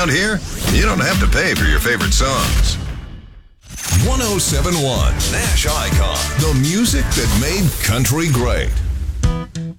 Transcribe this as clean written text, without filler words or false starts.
Around here, you don't have to pay for your favorite songs. 1071 Nash Icon. The music that made country great.